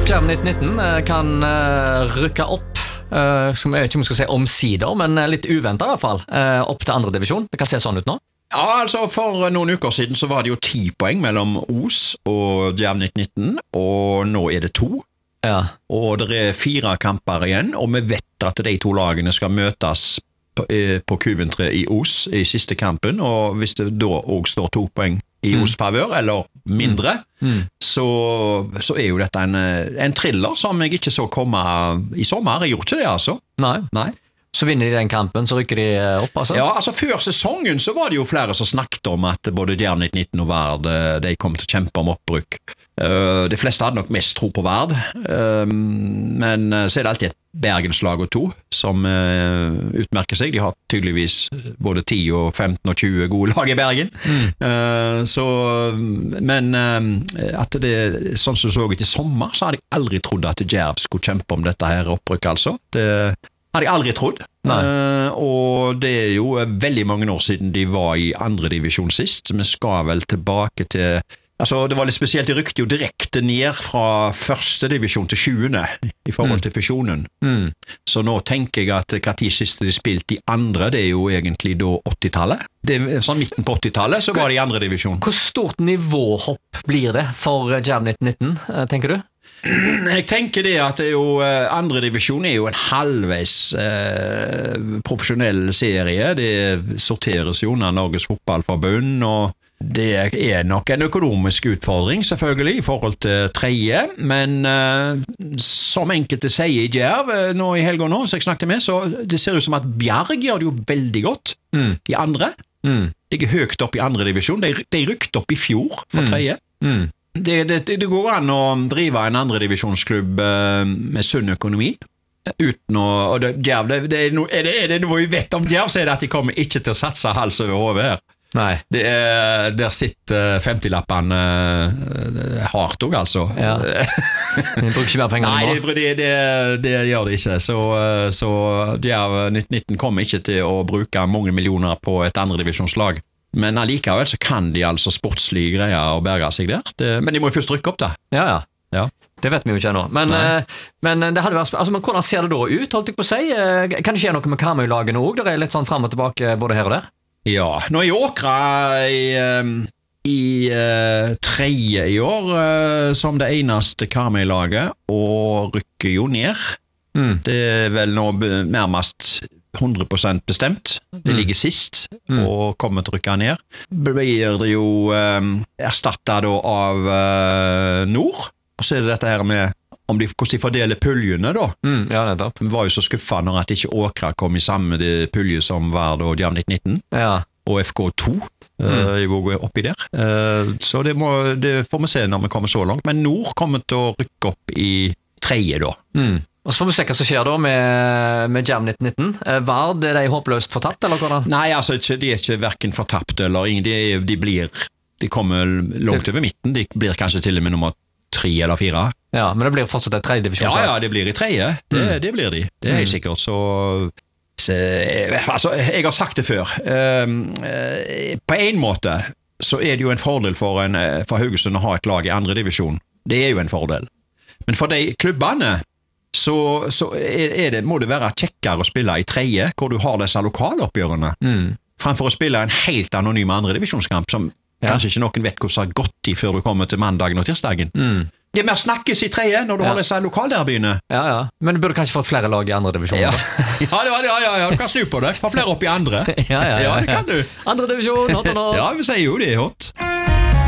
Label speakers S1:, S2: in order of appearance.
S1: Djerv 1919 kan rykke opp, som jeg vet ikke om jeg skal si omsider, men litt uventet i hvert fall, opp til andre divisjon. Det kan se sånn ut nå.
S2: Ja, altså for noen uker siden så var det jo 10 poeng mellom Os og Djerv 1919, og nå er det 2.
S1: Ja.
S2: Og det er 4 kamper igjen, og vi vet at de 2 lagene skal møtes på Kuventre i Os i siste kampen, og hvis det da også står 2 poeng i Os favør, eller mindre, så er jo dette en thriller som jeg ikke så komme i sommer. Jeg gjorde ikke det, altså.
S1: Nei. Så vinner de den kampen, så rykker de opp, altså?
S2: Ja, altså før sesongen så var det jo flere som snakket om at både Djerv 1919 og Vard, de kom til å kjempe om opprykk. De fleste hadde nok mest tro på Vard, men så er det alltid et Bergenslag og 2 som utmerker seg. De har tydeligvis både 10 og 15 og 20 gode lag i Bergen. Men at det sånn som det så ut i sommer, så hadde jeg aldri trodd at Djerv skulle kjempe om dette her opprykk, altså. Det hadde jeg aldri trodd. Og det er jo veldig mange år siden de var i andre divisjon sist. Vi skal vel tilbake til... Altså, det var litt spesielt, de rykte jo direkte ned fra første divisjon til 20. i forhold til fusjonen. Så nå tenker jeg at hva tid siste de spilte i andre, det er jo egentlig da 80-tallet. Det er sånn midten på 80-tallet, så var det i andre divisjon.
S1: Hvor stort nivåhopp blir det for Djerv 1919, tenker du?
S2: Jeg tenker det at det er jo andre divisjon er jo en halvveis profesjonell serie. Det sorteres jo under Norges Fotballforbund, og det er nok en økonomisk utfordring selvfølgelig i forhold til tredje, men som enkelte sier i Djerv nå i helgen nå, så jeg snakket med, så det ser ut som at Bjarg gjør det jo veldig godt i andre. De er høyt opp i andre divisjon, de rykte opp i fjor for tredje. Det går an å drive en andre divisjonsklubb med sunn økonomi uten å, og Djerv, er det noe vi vet om Djerv, så er det at de kommer ikke til å satse hals over hodet her.
S1: Nei.
S2: Der sitter 50-lappene hardt også, altså.
S1: Ja. De bruker ikke mer penger nå.
S2: Nei, det gjør de ikke. Så Djerv 1919 kommer ikke til å bruke mange millioner på et andre divisjonslag. Men allikevel så kan de altså sportslige greier og berge seg der. Men de må jo først rykke opp da.
S1: Ja.
S2: Ja.
S1: Det vet vi jo ikke ennå. Men det hadde vært altså, men hvordan ser det da ut, holdt jeg på å si? Kan det skje noe med Karmøy-lagene også? Det er litt sånn frem og tilbake både her og der.
S2: Ja, nå er Åkra i tredje i år som det eneste Karmøy-laget, og rykker jo ned. Det er vel nå nærmest 100% bestemt. Det ligger sist, og kommer til å rykke ned. Blir det jo erstattet da av Nord, og så er det dette her med hvordan de fordeler puljene da.
S1: Ja, nettopp.
S2: Vi var jo så skuffet når at ikke Åkra kom i samme pulje som Vard og Djerv 1919.
S1: Ja.
S2: Og FK2 i Vågøy oppi der. Så det får vi se når vi kommer så langt. Men Nord kommer til å rykke opp i tredje da.
S1: Og så får vi se hva som skjer da med Djerv 1919. Vard, er de håpløst fortapt, eller hvordan?
S2: Nei, altså de er ikke hverken fortapt eller ingen. De kommer langt over midten. De blir kanskje til og med nummer 3 eller 4.
S1: Ja, men det blir fortsatt et tredje divisjonslag.
S2: Ja, det blir i tredje. Det blir de. Det er helt sikkert. Så altså, jeg har sagt det før. På en måte så er det jo en fordel for Haugesund å ha et lag i andre divisjon. Det er jo en fordel. Men for de klubbene så må det være kjekkere å spille i tredje, hvor du har disse lokaloppgjørene, fremfor å spille en helt anonym andre divisjonskamp som kanskje ikke noen vet hvordan det har gått i før du kommer til mandagen og tirsdagen. Det er mer snakkes i tredje når du har disse lokalderbyene. Ja.
S1: Men du burde kanskje fått flere lag i andre divisjon.
S2: Ja, du kan snu på det. Få flere opp i andre.
S1: Ja,
S2: det kan du.
S1: Andre divisjon, hot or not.
S2: Ja, vi sier jo det er hot.